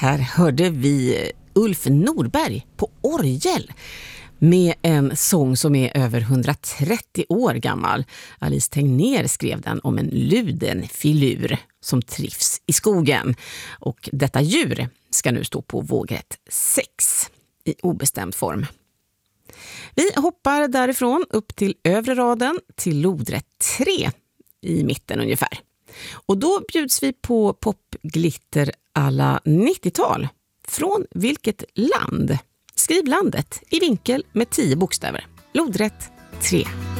Här hörde vi Ulf Norberg på orgel med en sång som är över 130 år gammal. Alice Tegnér skrev den om en luden filur som trivs i skogen. Och detta djur ska nu stå på vågrätt 6 i obestämd form. Vi hoppar därifrån upp till övre raden till lodrätt 3 i mitten ungefär. Och då bjuds vi på popglitter alla 90-tal. Från vilket land? Skriv landet i vinkel med 10 bokstäver. Lodrätt 3.